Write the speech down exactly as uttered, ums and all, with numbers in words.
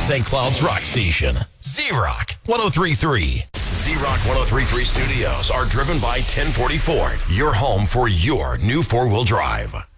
Saint Cloud's rock station. Z-Rock one oh three point three. Z-Rock one oh three point three studios are driven by ten forty Ford, your home for your new four-wheel drive.